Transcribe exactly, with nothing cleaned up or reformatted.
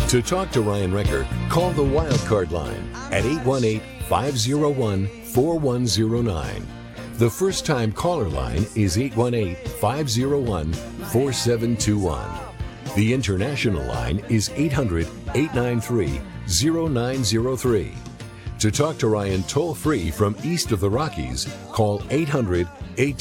To talk to Ryan Recker, call the Wildcard line at eight one eight, five oh one, four one oh nine. The first-time caller line is eight one eight, five oh one, four seven two one. The international line is eight hundred, eight nine three, oh nine oh three. To talk to Ryan toll-free from east of the Rockies, call eight hundred, eight